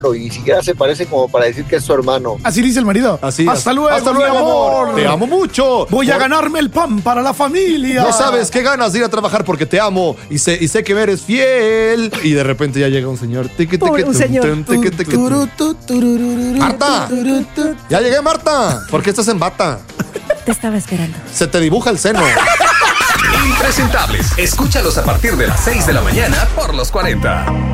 y ni siquiera se parece como para decir que es su hermano. Así dice el marido. Así. Hasta luego, mi amor. Te amo mucho. Voy a ganarme el pan para la familia. No sabes qué ganas de ir a trabajar porque te amo y sé que eres fiel. Y de repente ya llega un señor. Un señor. Marta. Ya llegué, Marta. ¿Por qué estás en bata? Te estaba esperando. Se te dibuja el seno. Impresentables. Escúchalos a partir de las 6 de la mañana por Los 40.